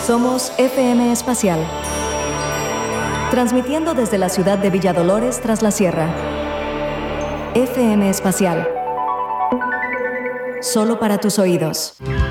Somos FM Espacial, transmitiendo desde la ciudad de Villa Dolores tras la sierra. FM Espacial, solo para tus oídos.